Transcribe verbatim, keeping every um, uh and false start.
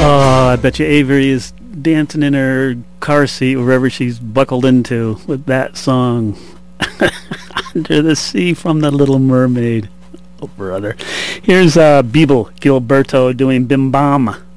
Oh, I bet you Avery is dancing in her car seat wherever she's buckled into with that song. Under the Sea from The Little Mermaid. Oh, brother. Here's uh, Bebel Gilberto doing Bim Bam.